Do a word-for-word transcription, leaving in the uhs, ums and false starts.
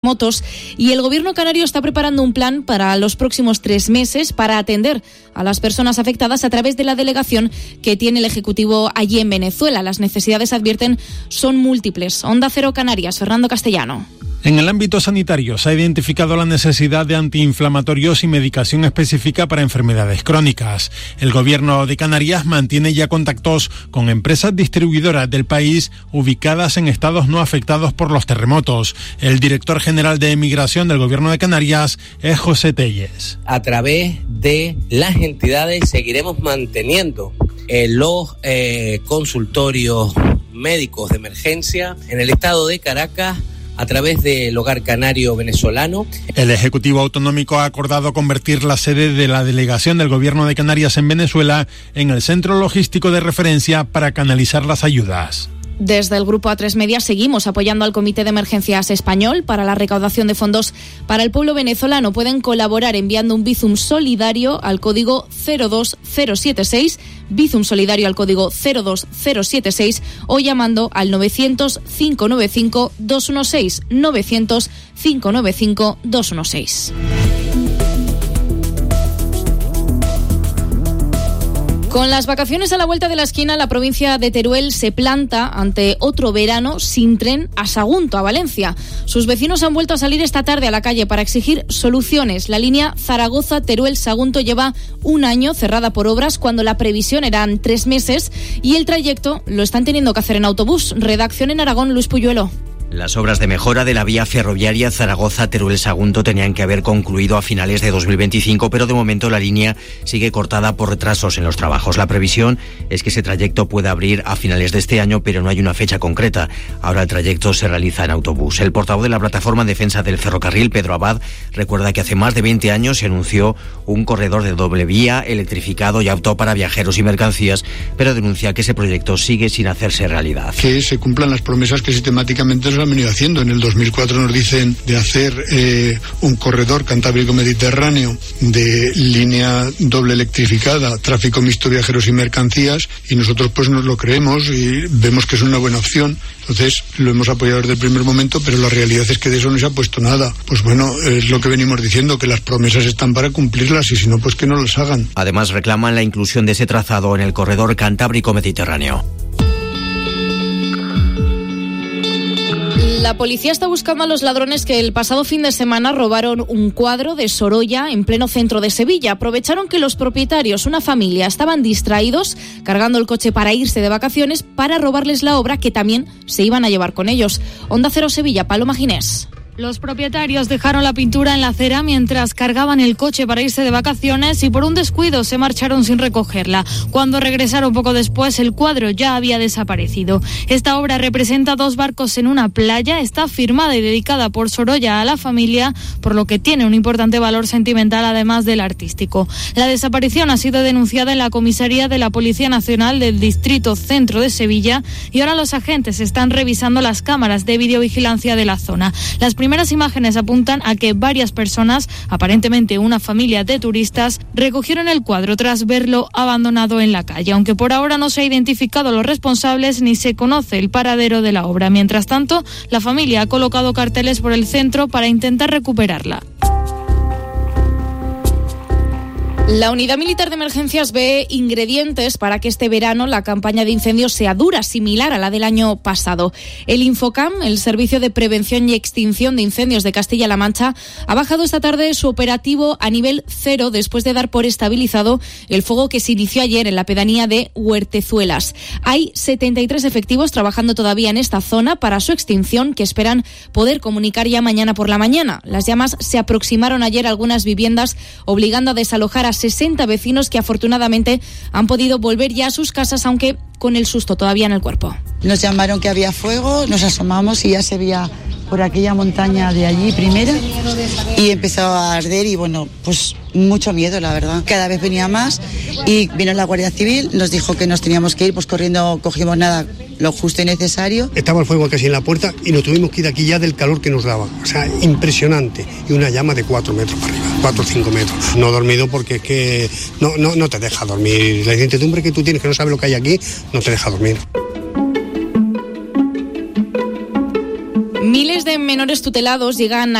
terremotos y el gobierno canario está preparando un plan para los próximos tres meses para atender a las personas afectadas a través de la delegación que tiene el Ejecutivo allí en Venezuela. Las necesidades, advierten, son múltiples. Onda Cero Canarias, Fernando Castellano. En el ámbito sanitario se ha identificado la necesidad de antiinflamatorios y medicación específica para enfermedades crónicas. El Gobierno de Canarias mantiene ya contactos con empresas distribuidoras del país ubicadas en estados no afectados por los terremotos. El director general de Migración del Gobierno de Canarias es José Telles. A través de las entidades seguiremos manteniendo eh, los eh, consultorios médicos de emergencia en el estado de Caracas, a través del Hogar Canario Venezolano. El Ejecutivo Autonómico ha acordado convertir la sede de la delegación del Gobierno de Canarias en Venezuela en el centro logístico de referencia para canalizar las ayudas. Desde el Grupo A tres Media seguimos apoyando al Comité de Emergencias Español para la recaudación de fondos para el pueblo venezolano. Pueden colaborar enviando un Bizum solidario al código cero dos cero siete seis, Bizum solidario al código cero dos cero siete seis o llamando al novecientos, cinco nueve cinco, dos uno seis, novecientos, cinco nueve cinco, dos uno seis. Con las vacaciones a la vuelta de la esquina, la provincia de Teruel se planta ante otro verano sin tren a Sagunto, a Valencia. Sus vecinos han vuelto a salir esta tarde a la calle para exigir soluciones. La línea Zaragoza-Teruel-Sagunto lleva un año cerrada por obras cuando la previsión eran tres meses y el trayecto lo están teniendo que hacer en autobús. Redacción en Aragón, Luis Puyuelo. Las obras de mejora de la vía ferroviaria Zaragoza-Teruel-Sagunto tenían que haber concluido a finales de dos mil veinticinco, pero de momento la línea sigue cortada por retrasos en los trabajos. La previsión es que ese trayecto pueda abrir a finales de este año, pero no hay una fecha concreta. Ahora el trayecto se realiza en autobús. El portavoz de la Plataforma en Defensa del Ferrocarril, Pedro Abad, recuerda que hace más de veinte años se anunció un corredor de doble vía electrificado y apto para viajeros y mercancías, pero denuncia que ese proyecto sigue sin hacerse realidad. Que se cumplan las promesas que sistemáticamente han venido haciendo. En el dos mil cuatro nos dicen de hacer eh, un corredor cantábrico-mediterráneo de línea doble electrificada, tráfico mixto, viajeros y mercancías, y nosotros pues nos lo creemos y vemos que es una buena opción. Entonces lo hemos apoyado desde el primer momento, pero la realidad es que de eso no se ha puesto nada. Pues bueno, es lo que venimos diciendo, que las promesas están para cumplirlas y si no, pues que no las hagan. Además reclaman la inclusión de ese trazado en el corredor cantábrico-mediterráneo. La policía está buscando a los ladrones que el pasado fin de semana robaron un cuadro de Sorolla en pleno centro de Sevilla. Aprovecharon que los propietarios, una familia, estaban distraídos cargando el coche para irse de vacaciones para robarles la obra que también se iban a llevar con ellos. Onda Cero Sevilla, Paloma Ginés. Los propietarios dejaron la pintura en la acera mientras cargaban el coche para irse de vacaciones y por un descuido se marcharon sin recogerla. Cuando regresaron poco después, el cuadro ya había desaparecido. Esta obra representa dos barcos en una playa, está firmada y dedicada por Sorolla a la familia, por lo que tiene un importante valor sentimental además del artístico. La desaparición ha sido denunciada en la comisaría de la Policía Nacional del Distrito Centro de Sevilla y ahora los agentes están revisando las cámaras de videovigilancia de la zona. Las primeras imágenes apuntan a que varias personas, aparentemente una familia de turistas, recogieron el cuadro tras verlo abandonado en la calle, aunque por ahora no se ha identificado a los responsables ni se conoce el paradero de la obra. Mientras tanto, la familia ha colocado carteles por el centro para intentar recuperarla. La Unidad Militar de Emergencias ve ingredientes para que este verano la campaña de incendios sea dura, similar a la del año pasado. El Infocam, el Servicio de Prevención y Extinción de Incendios de Castilla-La Mancha, ha bajado esta tarde su operativo a nivel cero después de dar por estabilizado el fuego que se inició ayer en la pedanía de Huertezuelas. Hay setenta y tres efectivos trabajando todavía en esta zona para su extinción, que esperan poder comunicar ya mañana por la mañana. Las llamas se aproximaron ayer a algunas viviendas, obligando a desalojar a sesenta vecinos que afortunadamente han podido volver ya a sus casas, aunque con el susto todavía en el cuerpo. Nos llamaron que había fuego, nos asomamos y ya se veía por aquella montaña de allí primera y empezó a arder y bueno, pues mucho miedo, la verdad. Cada vez venía más y vino la Guardia Civil, nos dijo que nos teníamos que ir, pues corriendo cogimos nada, lo justo y necesario. Estaba el fuego casi en la puerta y nos tuvimos que ir aquí ya del calor que nos daba. O sea, impresionante. Y una llama de cuatro metros para arriba, cuatro o cinco metros. No he dormido porque es que no, no, no te deja dormir. La incertidumbre que tú tienes, que no sabes lo que hay aquí, no te deja dormir. Miles de menores tutelados llegan a